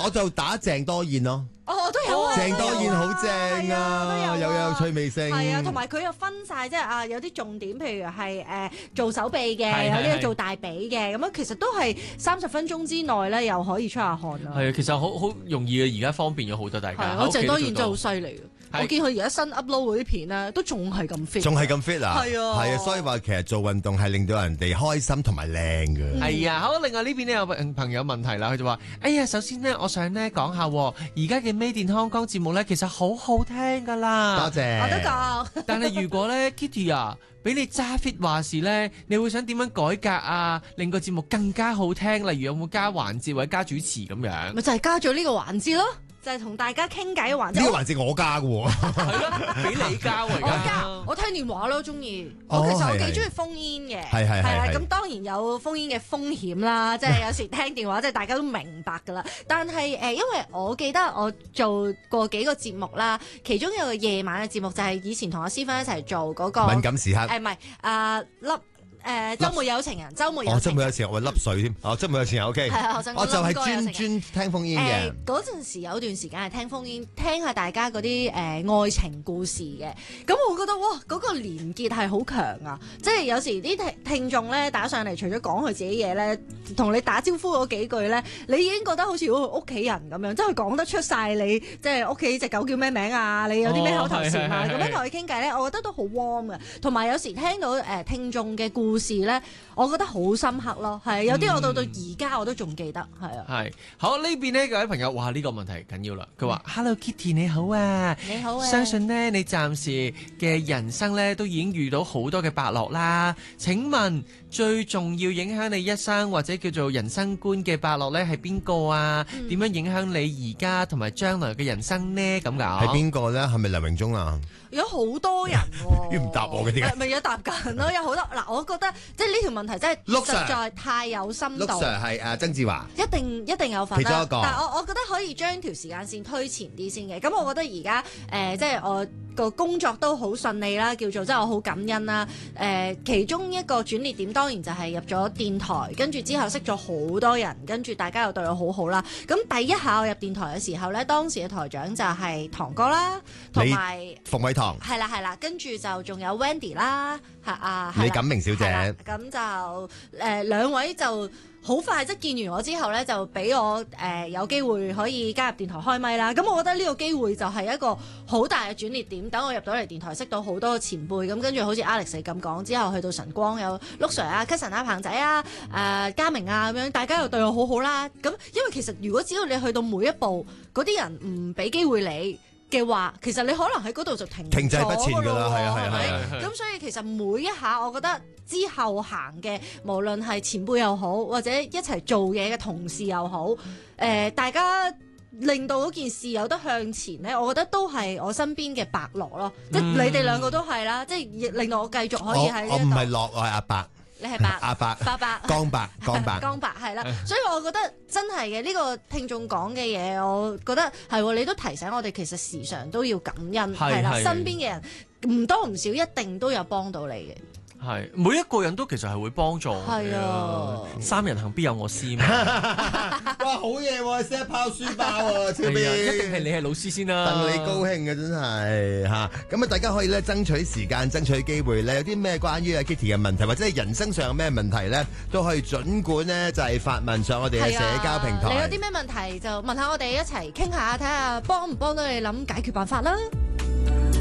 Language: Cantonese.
我就打鄭多燕咯。 哦，都有啊， 鄭多燕好正啊，又有趣味性。 係啊，同埋佢又分晒，即係啊有啲重點，譬如係做手臂嘅， 係有啲做大髀嘅，咁樣其實都係30分鐘之內咧，又可以出下汗啦。 係啊，其實好容易嘅，而家方便咗好多大家。 我鄭多燕真係好好犀利嘅，我見佢而家新 upload 嗰啲片咧，都仲係咁 fit。 仲係咁 fit 啊？ 係啊， 係啊，所以話其實做運動係令到人哋開心同埋靚嘅。 係啊，好，另外呢邊咧有朋友問題啦，佢就話：哎呀，首先呢，我想咧講下，而家嘅 Made in Hong Kong節目咧，其實好好聽噶啦。 多謝。 我都講。 但係如果咧 Kitty 啊，俾你揸 fit 話事咧，你會想點樣改革啊，令個節目更加好聽？例如有冇加環節或者加主持咁樣？ 咪就係加咗呢個環節咯。就係同大家傾偈嘅環節。 呢個環節我加嘅喎。 係咯，俾你加喎而家。 我聽電話咯，中意。 哦其實我幾中意封煙嘅。係啦，咁當然有封煙嘅風險啦，即係有時聽電話，即係大家都明白㗎啦。但係因為我記得我做過幾個節目啦，其中有個夜晚嘅節目就係以前同阿思芬一齊做嗰個敏感時刻。 唔係週末有情人，週末有情人。週末有情人，我係粒水添。週末有情人 OK。 係啊， 我就係專聽風煙嘅。 嗰陣時有段時間係聽風煙，聽下大家嗰啲愛情故事嘅。咁我覺得哇，嗰個連結係好強啊！即係有時啲聽眾咧打上嚟，除咗講佢自己嘢咧，同你打招呼嗰幾句咧，你已經覺得好似屋企人咁樣，即係佢講得出晒你即係屋企隻狗叫咩名啊？你有啲咩口頭禪啊？咁樣同佢傾偈咧，我覺得都好 warm 嘅。同埋有時聽到聽眾嘅故事咧，我覺得好深刻咯。係有啲我到而家我都仲記得，係啊。 係好呢邊呢，各位朋友，哇呢個問題緊要啦。佢話：Hello Kitty 你好啊， 你好啊。 相信呢，你暫時嘅人生呢，都已經遇到好多嘅伯樂啦。請問最重要影響你一生或者叫做人生觀嘅伯樂呢係邊個啊？點樣影響你而家同埋將來嘅人生呢？咁㗎？ 係邊個咧？係咪梁榮忠啊？ 有好多人喎。 唔答我嘅點解？ 咪有答緊咯，有好多嗱，我覺得即係呢條問題真係實在太有深度。 陸 Sir 係曾志華， 一定有份啦。 其中一個。 但係我覺得可以將條時間線推前啲先嘅。咁我覺得而家即係我個工作都好順利啦，叫做即係我好感恩啦。其中一個轉捩點當然就係入咗電台，跟住之後識咗好多人，跟住大家又對我好好啦。咁第一下我入電台嘅時候咧，當時嘅台長就係堂哥啦，同埋馮偉棠。 係啦，跟住就仲有 Wendy 啦， 李錦明小姐。 咁就兩位就好快即係見完我之後咧，就俾我有機會可以加入電台開咪啦。咁我覺得呢個機會就係一個好大嘅轉捩點。等我入到嚟電台，識到好多前輩，咁跟住好似 Alex 咁講，之後去到晨光有陸 Sir 啊、Cousin 啊、彭仔啊、嘉明啊咁樣，大家又對我好好啦。咁因為其實如果只要你去到每一步，嗰啲人唔俾機會你嘅話，其實你可能喺嗰度就停滯不前㗎啦，係啊。咁所以其實每一下，我覺得之後行嘅，無論係前輩又好，或者一齊做嘢嘅同事又好，大家令到嗰件事有得向前咧，我覺得都係我身邊嘅伯樂咯。即係你哋兩個都係啦，即係令到我繼續可以喺呢度。 我唔係樂，我係阿伯。 你係伯阿伯，江伯係啦，所以我覺得真係嘅呢個聽眾講嘅嘢，我覺得係你都提醒我哋，其實時常都要感恩，係啦，身邊嘅人唔多唔少，一定都有幫到你嘅。 係每一個人都其實係會幫助嘅。 係啊， 三人行必有我師嘛。 哇，好嘢喎！識拋書包喎，超邊一定係你係老師先啦。 戥你高興嘅真係嚇。咁啊，大家可以咧爭取時間、爭取機會咧，有啲咩關於阿 Kitty 嘅問題，或者係人生上有咩問題咧，都可以儘管咧就係發問上我哋嘅社交平台。 你有啲咩問題就問下我哋一齊傾下，睇下幫唔幫到你諗解決辦法啦。